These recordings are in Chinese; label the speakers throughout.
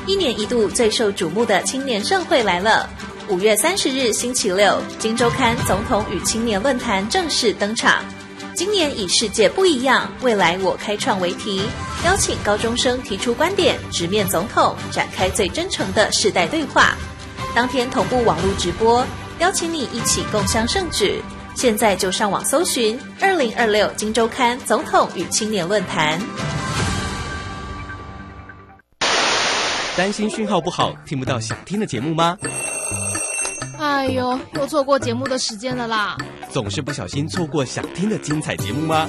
Speaker 1: 一年一度最受瞩目的青年盛会来了。5月30日星期六，今周刊总统与青年论坛正式登场。今年以世界不一样，未来我开创为题，邀请高中生提出观点，直面总统，展开最真诚的世代对话。当天同步网络直播，邀请你一起共襄盛举。现在就上网搜寻2026今周刊总统与青年论坛。
Speaker 2: 担心讯号不好，听不到想听的节目吗？
Speaker 3: 哎呦，又错过节目的时间了啦！
Speaker 2: 总是不小心错过想听的精彩节目吗？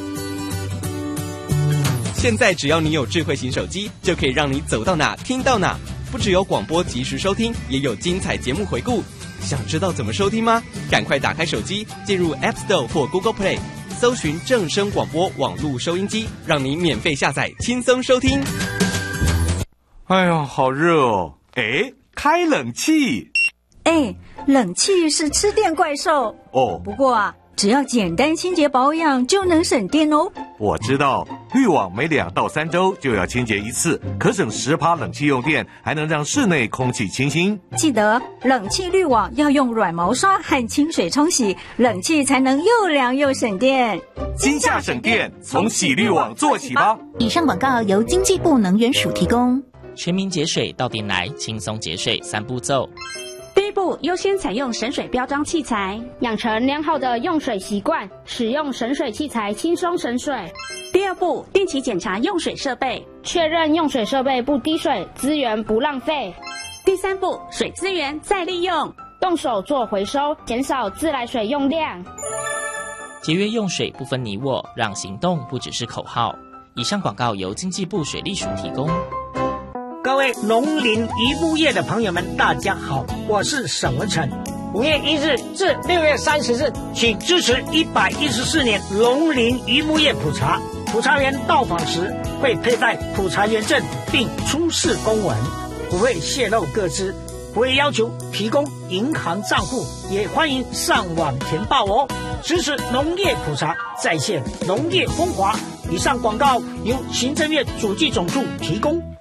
Speaker 2: 现在只要你有智慧型手机，就可以让你走到哪听到哪。不只有广播及时收听，也有精彩节目回顾。想知道怎么收听吗？赶快打开手机，进入 App Store 或 Google Play， 搜寻正声广播网络收音机，让你免费下载，轻松收听。
Speaker 4: 哎呦，好热哦！哎，开冷气。
Speaker 5: 哎，冷气是吃电怪兽
Speaker 4: 哦。
Speaker 5: 不过啊，只要简单清洁保养就能省电哦。
Speaker 4: 我知道，滤网每2到3周就要清洁一次，可省10%冷气用电，还能让室内空气清新。
Speaker 5: 记得冷气滤网要用软毛刷和清水冲洗，冷气才能又凉又省电。
Speaker 4: 今夏省电，从洗滤网做起吧。
Speaker 6: 以上广告由经济部能源署提供。
Speaker 7: 全民节水到店来，轻松节水3步骤。
Speaker 8: 第一步，优先采用省水标章器材，
Speaker 9: 养成良好的用水习惯，使用省水器材轻松省水。
Speaker 8: 第二步，定期检查用水设备，
Speaker 9: 确认用水设备不滴水，资源不浪费。
Speaker 8: 第三步，水资源再利用，
Speaker 9: 动手做回收，减少自来水用量。
Speaker 7: 节约用水不分你我，让行动不只是口号。以上广告由经济部水利署提供。
Speaker 10: 各位农林渔牧业的朋友们，大家好，我是沈文成。5月1日至6月30日，请支持114年农林渔牧业普查。普查员到访时会佩戴普查员证，并出示公文，不会泄露个资，不会要求提供银行账户，也欢迎上网填报哦。支持农业普查，再现农业风华。以上广告由行政院主计总处提供。